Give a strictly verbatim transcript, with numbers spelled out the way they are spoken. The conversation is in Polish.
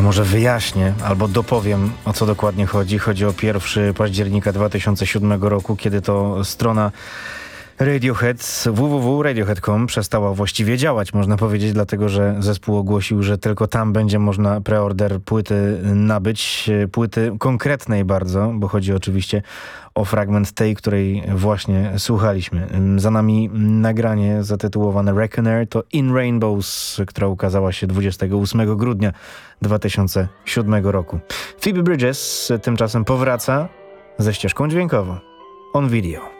może wyjaśnię albo dopowiem, o co dokładnie chodzi. Chodzi o pierwszego października dwa tysiące siódmego roku, kiedy to strona Radiohead, w w w kropka radiohead kropka com przestała właściwie działać, można powiedzieć, dlatego że zespół ogłosił, że tylko tam będzie można preorder płyty nabyć. Płyty konkretnej bardzo, bo chodzi oczywiście o fragment tej, której właśnie słuchaliśmy. Za nami nagranie zatytułowane Reckoner, to In Rainbows, która ukazała się dwudziestego ósmego grudnia dwa tysiące siódmego roku. Phoebe Bridgers tymczasem powraca ze ścieżką dźwiękową. On Video.